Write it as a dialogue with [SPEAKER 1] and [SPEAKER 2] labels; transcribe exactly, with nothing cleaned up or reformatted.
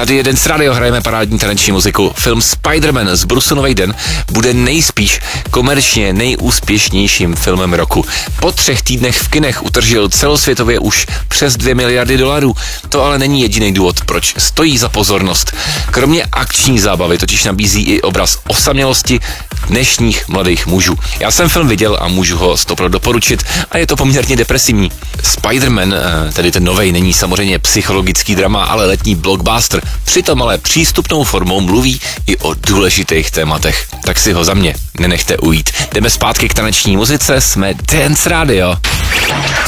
[SPEAKER 1] Tady jeden z rádio hrajeme parádní taneční muziku. Film Spider-Man z Brusunovej den bude nejspíš komerčně nejúspěšnějším filmem roku. Po třech týdnech v kinech utržil celosvětově už přes dvě miliardy dolarů. To ale není jediný důvod, proč stojí za pozornost. Kromě akční zábavy totiž nabízí i obraz osamělosti dnešních mladých mužů. Já jsem film viděl a můžu ho stopro doporučit a je to poměrně depresivní. Spider-Man, tedy ten novej, není samozřejmě psychologický drama, ale letní blockbuster. Přitom ale přístupnou formou mluví i o důležitých tématech. Tak si ho za mě nenechte ujít. Jdeme zpátky k taneční muzice, jsme Dance Radio.